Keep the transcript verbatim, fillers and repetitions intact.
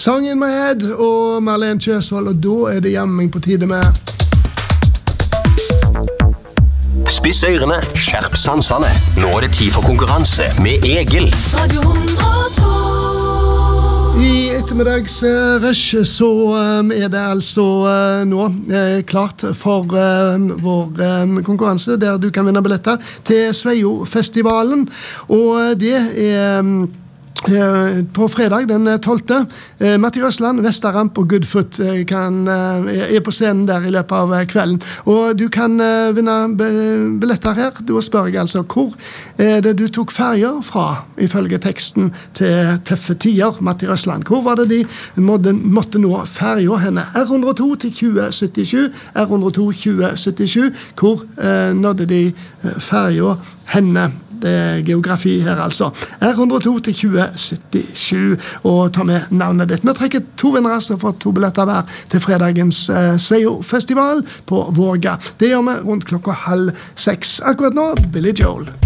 Song in my head og Marlene Kjøsvold, og da er det jamming på tide med Spiss ørene, skjerp sansene. Nå er det tid for konkurranse med Egil. Radio hundre og to. I ettermiddags uh, rush så um, er det altså uh, nå uh, klart for uh, vår um, konkurranse der du kan vinne billetter til Sveio-festivalen, og uh, det er um, på fredag den tolvte Eh, Matti Røsland, Vestaramp og Goodfoot eh, kan, eh, er på scenen der i løpet av kvelden. Og du kan eh, vinne billetter her. Da spør jeg altså, hvor er det du tok ferger fra, ifølge teksten til Tøffe Tider, Matti Røsland? Hvor var det de måtte, måtte nå ferger henne? R hundre og to til tjue syttisju, R hundre og to tjue syttisju. Hvor eh, nådde de ferger henne? Det er geografi her altså. R hundre og to til tjue syttisju, og ta med navnet ditt. Vi trekker to vinnere som får to billetter hver til fredagens eh, Sveio-festival på Våga. Det gjør vi rundt klokka halv seks. Akkurat nå, Billy Joel.